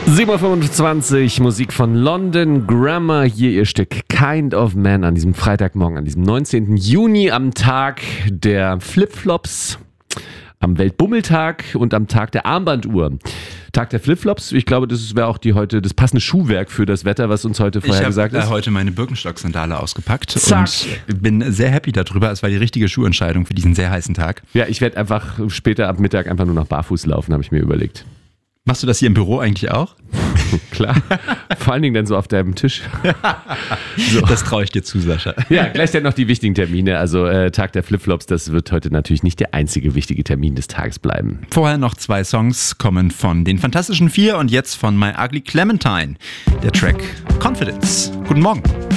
7.25 Uhr, Musik von London Grammar. Hier ihr Stück Kind of Man an diesem Freitagmorgen, an diesem 19. Juni, am Tag der Flipflops, am Weltbummeltag und am Tag der Armbanduhr. Tag der Flipflops, ich glaube, das wäre auch heute das passende Schuhwerk für das Wetter, was uns heute vorher gesagt ist. Ich habe heute meine Birkenstock-Sandale ausgepackt. Zack. Und bin sehr happy darüber. Es war die richtige Schuhentscheidung für diesen sehr heißen Tag. Ja, ich werde einfach später ab Mittag einfach nur noch barfuß laufen, habe ich mir überlegt. Machst du das hier im Büro eigentlich auch? Klar, vor allen Dingen dann so auf deinem Tisch. So. Das traue ich dir zu, Sascha. Ja, gleich dann noch die wichtigen Termine. Also Tag der Flipflops, das wird heute natürlich nicht der einzige wichtige Termin des Tages bleiben. Vorher noch 2 Songs kommen von den Fantastischen 4 und jetzt von My Ugly Clementine. Der Track Confidence. Guten Morgen.